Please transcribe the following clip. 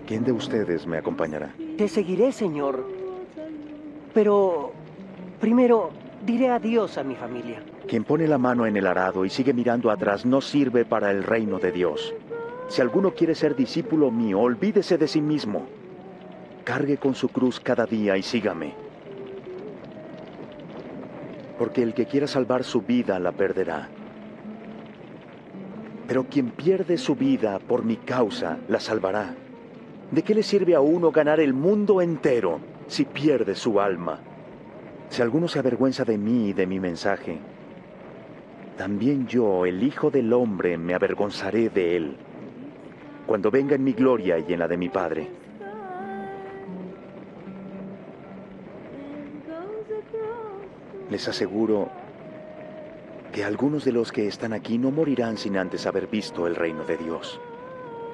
¿Quién de ustedes me acompañará? Te seguiré, Señor. Pero primero diré adiós a mi familia. Quien pone la mano en el arado y sigue mirando atrás no sirve para el reino de Dios. Si alguno quiere ser discípulo mío, olvídese de sí mismo. Cargue con su cruz cada día y sígame. Porque el que quiera salvar su vida la perderá. Pero quien pierde su vida por mi causa la salvará. ¿De qué le sirve a uno ganar el mundo entero si pierde su alma? Si alguno se avergüenza de mí y de mi mensaje, también yo, el Hijo del Hombre, me avergonzaré de él, cuando venga en mi gloria y en la de mi Padre. Les aseguro que algunos de los que están aquí no morirán sin antes haber visto el reino de Dios.